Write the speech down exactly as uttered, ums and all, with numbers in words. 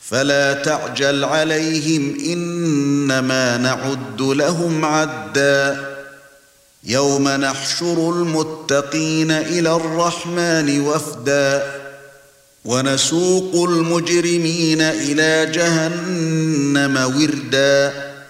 فلا تعجل عليهم إنما نعد لهم عدا يوم نحشر المتقين إلى الرحمن وفدا ونسوق المجرمين إلى جهنم وردا